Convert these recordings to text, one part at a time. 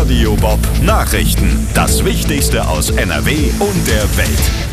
Radio Bob Nachrichten. Das Wichtigste aus NRW und der Welt.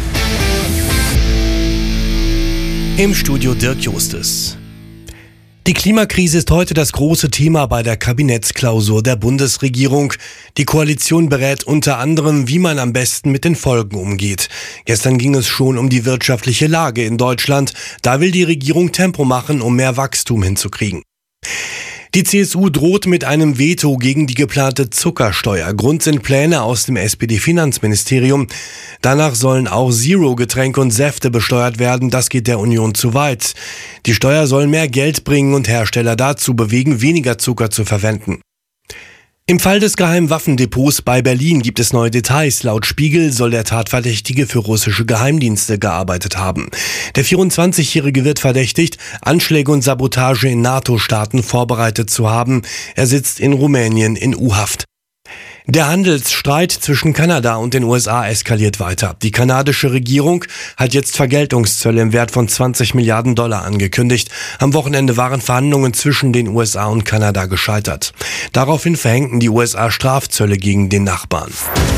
Im Studio Dirk Justus. Die Klimakrise ist heute das große Thema bei der Kabinettsklausur der Bundesregierung. Die Koalition berät unter anderem, wie man am besten mit den Folgen umgeht. Gestern ging es schon um die wirtschaftliche Lage in Deutschland. Da will die Regierung Tempo machen, um mehr Wachstum hinzukriegen. Die CSU droht mit einem Veto gegen die geplante Zuckersteuer. Grund sind Pläne aus dem SPD-Finanzministerium. Danach sollen auch Zero-Getränke und Säfte besteuert werden. Das geht der Union zu weit. Die Steuer soll mehr Geld bringen und Hersteller dazu bewegen, weniger Zucker zu verwenden. Im Fall des geheimen Waffendepots bei Berlin gibt es neue Details. Laut Spiegel soll der Tatverdächtige für russische Geheimdienste gearbeitet haben. Der 24-Jährige wird verdächtigt, Anschläge und Sabotage in NATO-Staaten vorbereitet zu haben. Er sitzt in Rumänien in U-Haft. Der Handelsstreit zwischen Kanada und den USA eskaliert weiter. Die kanadische Regierung hat jetzt Vergeltungszölle im Wert von $20 Milliarden angekündigt. Am Wochenende waren Verhandlungen zwischen den USA und Kanada gescheitert. Daraufhin verhängten die USA Strafzölle gegen den Nachbarn.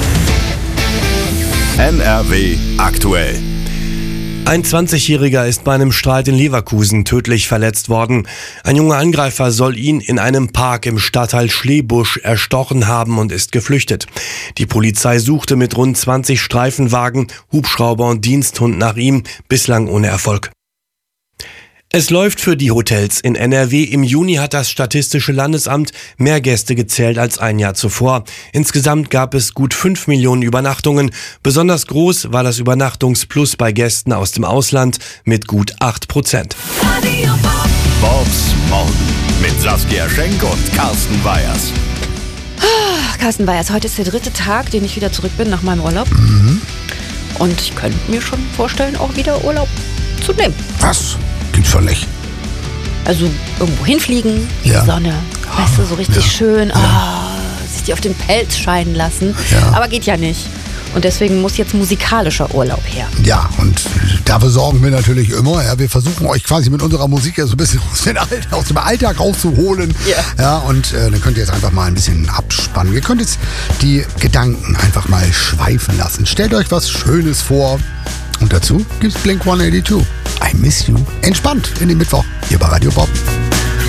NRW aktuell. Ein 20-Jähriger ist bei einem Streit in Leverkusen tödlich verletzt worden. Ein junger Angreifer soll ihn in einem Park im Stadtteil Schlebusch erstochen haben und ist geflüchtet. Die Polizei suchte mit rund 20 Streifenwagen, Hubschrauber und Diensthund nach ihm, bislang ohne Erfolg. Es läuft für die Hotels in NRW. Im Juni hat das Statistische Landesamt mehr Gäste gezählt als ein Jahr zuvor. Insgesamt gab es gut 5 Millionen Übernachtungen. Besonders groß war das Übernachtungsplus bei Gästen aus dem Ausland mit gut 8%. Bobs Morgen mit Saskia Schenk und Carsten Weyers. Carsten Weyers, heute ist der 3. Tag, den ich wieder zurück bin nach meinem Urlaub. Und ich könnte mir schon vorstellen, auch wieder Urlaub zu nehmen. Was? Gibt's schon nicht. Also irgendwo hinfliegen, die Sonne, weißt du, so richtig schön, sich die auf den Pelz scheinen lassen. Ja. Aber geht ja nicht. Und deswegen muss jetzt musikalischer Urlaub her. Ja, und dafür sorgen wir natürlich immer. Ja, wir versuchen euch quasi mit unserer Musik ja so ein bisschen aus dem Alltag rauszuholen. Ja, und dann könnt ihr jetzt einfach mal ein bisschen abspannen. Ihr könnt jetzt die Gedanken einfach mal schweifen lassen. Stellt euch was Schönes vor. Und dazu gibt's Blink-182. I miss you. Entspannt in den Mittwoch hier bei Radio Bob.